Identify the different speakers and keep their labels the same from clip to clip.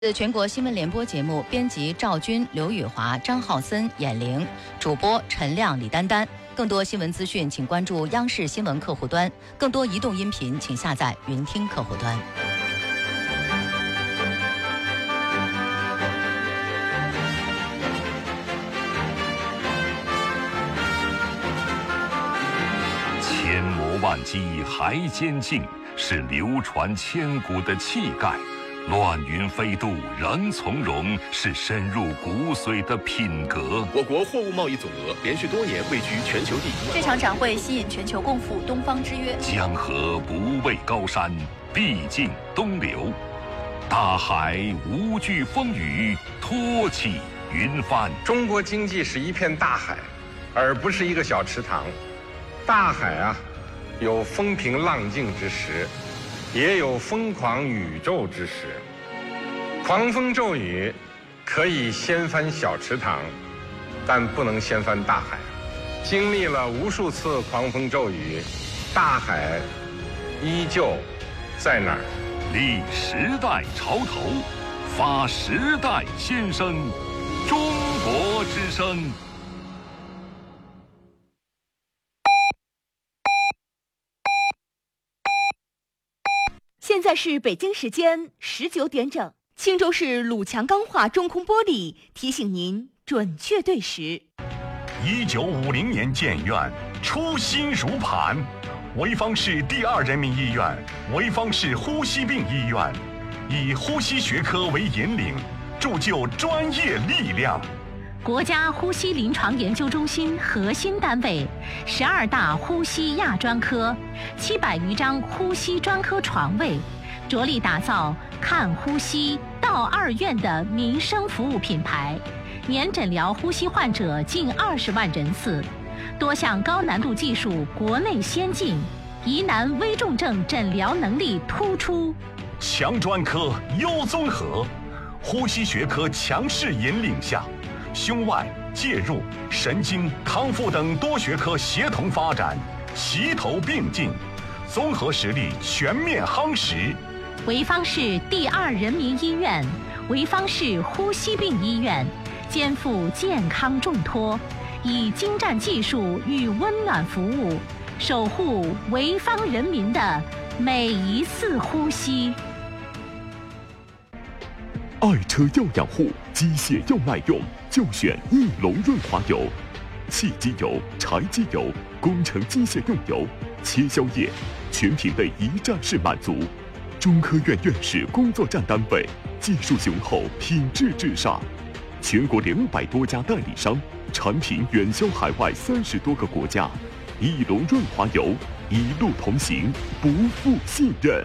Speaker 1: 全国新闻联播节目，编辑赵军、刘宇华、张浩森、闫玲，主播陈亮、李丹丹。更多新闻资讯，请关注央视新闻客户端；更多移动音频，请下载云听客户端。
Speaker 2: 千磨万击还坚劲，是流传千古的气概。乱云飞渡人从容，是深入骨髓的品格。
Speaker 3: 我国货物贸易总额连续多年位居全球第一。
Speaker 4: 这场展会吸引全球共赴东方之约。
Speaker 2: 江河不畏高山，必尽东流；大海无惧风雨，托起云帆。
Speaker 5: 中国经济是一片大海，而不是一个小池塘。大海啊，有风平浪静之时，也有疯狂宇宙之时。狂风骤雨可以掀翻小池塘，但不能掀翻大海。经历了无数次狂风骤雨，大海依旧在那儿。
Speaker 2: 立时代潮头，发时代先声，中国之声。
Speaker 6: 现在是北京时间19点整，青州市鲁强钢化中空玻璃提醒您准确对时。
Speaker 7: 1950年建院，初心如磐。潍坊市第2人民医院、潍坊市呼吸病医院，以呼吸学科为引领，铸就专业力量。
Speaker 8: 国家呼吸临床研究中心核心单位，12大呼吸亚专科，700余张呼吸专科床位，着力打造看呼吸到2院的民生服务品牌，年诊疗呼吸患者近20万人次，多项高难度技术国内先进，疑难危重症诊疗能力突出，
Speaker 7: 强专科优综合，呼吸学科强势引领下，胸外、介入、神经、康复等多学科协同发展，齐头并进，综合实力全面夯实。
Speaker 8: 潍坊市第2人民医院、潍坊市呼吸病医院肩负健康重托，以精湛技术与温暖服务，守护潍坊人民的每一次呼吸。
Speaker 9: 爱车要养护，机械要耐用，就选翼龙润滑油。汽机油、柴机油、工程机械用油、切削液，全品类一站式满足。中科院院士工作站单位，技术雄厚，品质至上。全国200多家代理商，产品远销海外30多个国家。翼龙润滑油，一路同行，不负信任。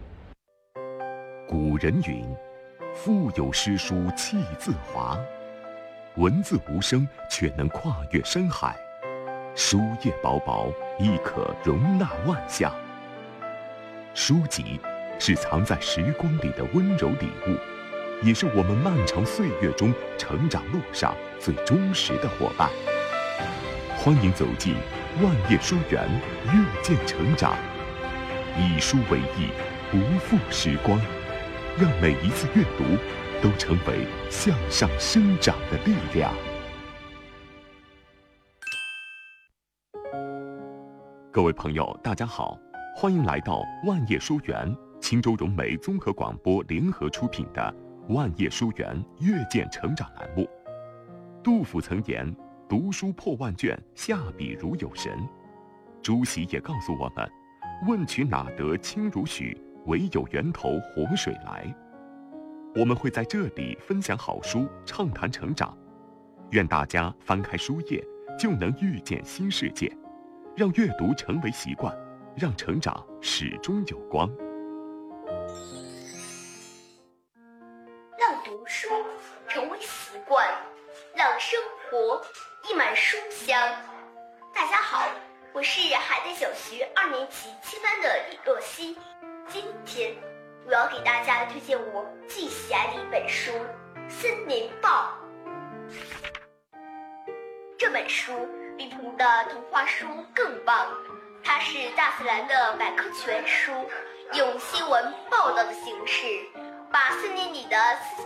Speaker 9: 古人云：腹有诗书气自华，文字无声却能跨越山海，书页薄薄亦可容纳万象。书籍是藏在时光里的温柔礼物，也是我们漫长岁月中成长路上最忠实的伙伴。欢迎走进万叶书园，阅见成长，以书为益，不负时光，让每一次阅读都成为向上生长的力量。各位朋友，大家好，欢迎来到万叶书园，青州融媒综合广播联合出品的万叶书园阅见成长栏目。杜甫曾言：读书破万卷，下笔如有神。朱熹也告诉我们：问渠哪得清如许，唯有源头活水来。我们会在这里分享好书，畅谈成长。愿大家翻开书页，就能遇见新世界，让阅读成为习惯，让成长始终有光。
Speaker 10: 让读书成为习惯，让生活溢满书香。大家好，我是海淀小学2年级7班的李若曦。今天我要给大家推荐我最喜爱的一本书《森林报》。这本书比普通的童话书更棒，它是大自然的百科全书，用新闻报道的形式把4年里的